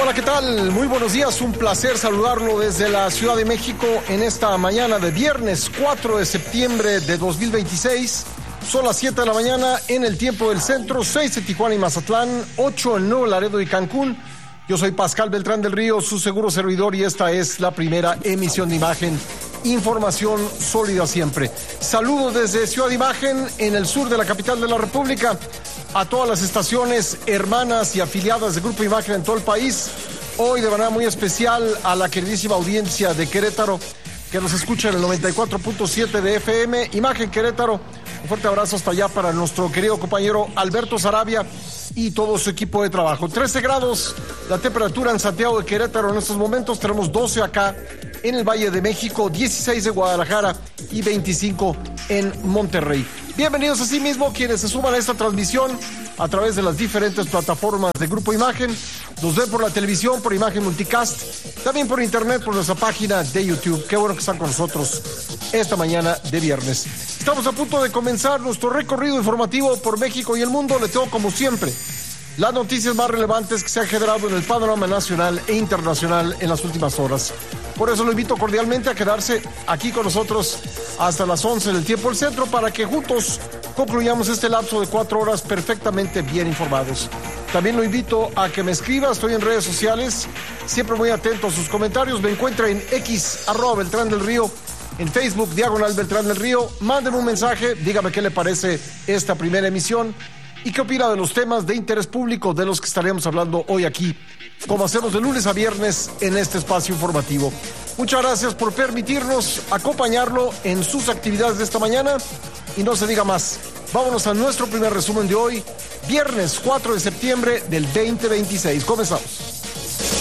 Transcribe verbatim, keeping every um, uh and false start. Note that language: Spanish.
Hola, ¿qué tal? Muy buenos días, un placer saludarlo desde la Ciudad de México en esta mañana de viernes cuatro de septiembre de dos mil veintiséis. Son las siete de la mañana en el tiempo del centro, seis en Tijuana y Mazatlán, ocho en Nuevo Laredo y Cancún. Yo soy Pascal Beltrán del Río, su seguro servidor, y esta es la primera emisión de Imagen. Información sólida siempre. Saludos desde Ciudad de Imagen, en el sur de la capital de la República, a todas las estaciones hermanas y afiliadas de Grupo Imagen en todo el país. Hoy de manera muy especial a la queridísima audiencia de Querétaro, que nos escucha en el noventa y cuatro punto siete de F M. Imagen Querétaro, un fuerte abrazo hasta allá para nuestro querido compañero Alberto Sarabia y todo su equipo de trabajo. trece grados la temperatura en Santiago de Querétaro en estos momentos. Tenemos doce acá en el Valle de México, dieciséis de Guadalajara y veinticinco en Monterrey. Bienvenidos así mismo quienes se suman a esta transmisión a través de las diferentes plataformas de Grupo Imagen. Nos ven por la televisión, por Imagen Multicast, también por internet, por nuestra página de YouTube. Qué bueno que están con nosotros esta mañana de viernes. Estamos a punto de comenzar nuestro recorrido informativo por México y el mundo. Le tengo, como siempre, las noticias más relevantes que se han generado en el panorama nacional e internacional en las últimas horas. Por eso lo invito cordialmente a quedarse aquí con nosotros hasta las once del tiempo del centro para que juntos concluyamos este lapso de cuatro horas perfectamente bien informados. También lo invito a que me escriba, estoy en redes sociales, siempre muy atento a sus comentarios. Me encuentra en X, arroba Beltrán del Río, en Facebook, diagonal Beltrán del Río. Mándeme un mensaje, dígame qué le parece esta primera emisión y qué opina de los temas de interés público de los que estaremos hablando hoy aquí, como hacemos de lunes a viernes en este espacio informativo. Muchas gracias por permitirnos acompañarlo en sus actividades de esta mañana y no se diga más. Vámonos a nuestro primer resumen de hoy, viernes cuatro de septiembre del veinte veintiséis. Comenzamos.